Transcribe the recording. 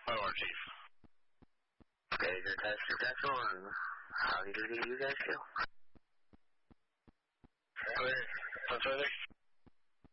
Hello, Chief. Okay, the test successful, and how do you guys feel? Clear. No further?